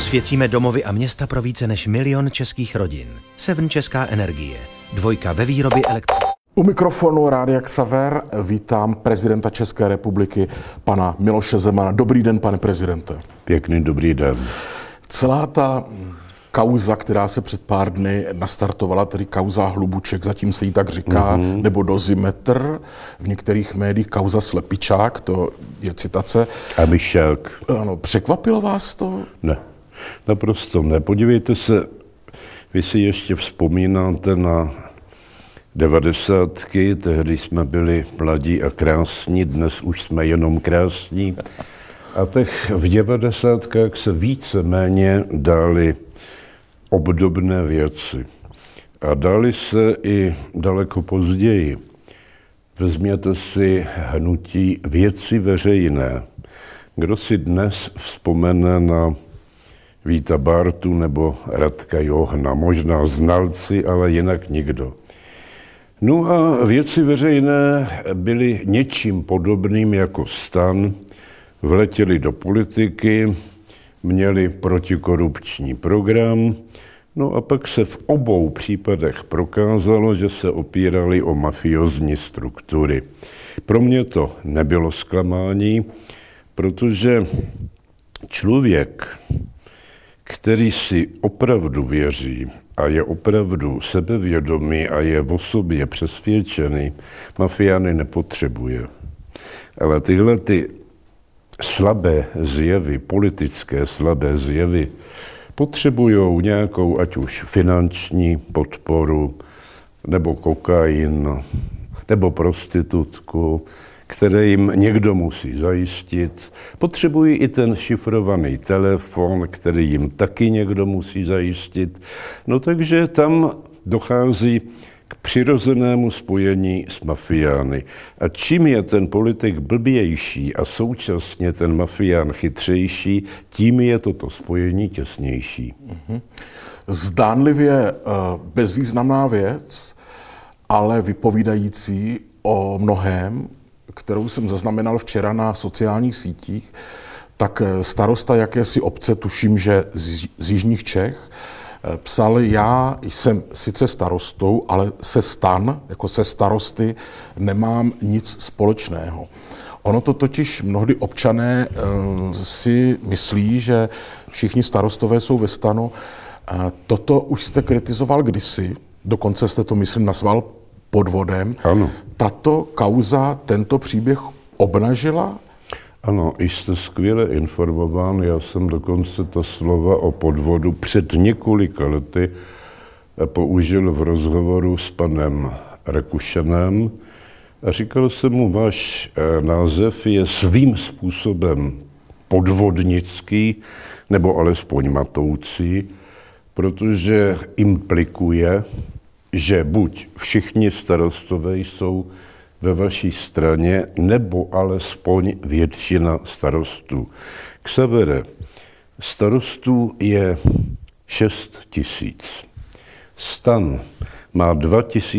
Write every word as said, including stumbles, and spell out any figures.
Osvěcíme domovy a města pro více než milion českých rodin. Seven Česká energie. Dvojka ve výrobě elektřiny. U mikrofonu Rádia Xaver vítám prezidenta České republiky, pana Miloše Zemana. Dobrý den, pane prezidente. Pěkný dobrý den. Celá ta kauza, která se před pár dny nastartovala, tedy kauza Hlubuček, zatím se jí tak říká, mm-hmm. nebo Dozimetr, v některých médiích kauza Slepičák, to je citace. A Myšák. Ano, překvapilo vás to? Ne, naprosto ne. Podívejte se, vy si ještě vzpomínáte na devadesátky, tehdy jsme byli mladí a krásní, dnes už jsme jenom krásní. A těch v devadesátkách se víceméně dály obdobné věci. A dály se i daleko později. Vezměte si hnutí Věci veřejné. Kdo si dnes vzpomene na Víta Bártu nebo Radka Johna? Možná znalci, ale jinak nikdo. No a Věci veřejné byly něčím podobným jako STAN, vletěli do politiky, měli protikorupční program, no a pak se v obou případech prokázalo, že se opírali o mafiozní struktury. Pro mě to nebylo zklamání, protože člověk, který si opravdu věří a je opravdu sebevědomý a je o sobě přesvědčený, mafiány nepotřebuje. Ale tyhle ty slabé zjevy, politické slabé zjevy, potřebují nějakou, ať už finanční podporu, nebo kokain, nebo prostitutku, které jim někdo musí zajistit. Potřebují i ten šifrovaný telefon, který jim taky někdo musí zajistit. No takže tam dochází k přirozenému spojení s mafiány. A čím je ten politik blbější a současně ten mafián chytřejší, tím je toto spojení těsnější. Mm-hmm. Zdánlivě uh, bezvýznamná věc, ale vypovídající o mnohém, kterou jsem zaznamenal včera na sociálních sítích, tak starosta jakési obce, tuším, že z, z jižních Čech, psal: já jsem sice starostou, ale se STAN, jako se starosty, nemám nic společného. Ono to totiž mnohdy občané uh, si myslí, že všichni starostové jsou ve STANu. Uh, toto už jste kritizoval kdysi, dokonce jste to, myslím, nazval podvodem. Ano. Tato kauza tento příběh obnažila? Ano, jste skvěle informován. Já jsem dokonce ta slova o podvodu před několika lety použil v rozhovoru s panem Rakušanem a říkal jsem mu, váš název je svým způsobem podvodnický, nebo alespoň matoucí, protože implikuje, že buď všichni starostové jsou ve vaší straně, nebo alespoň většina starostů. Xavere, starostů je šest tisíc. STAN má dva tisíce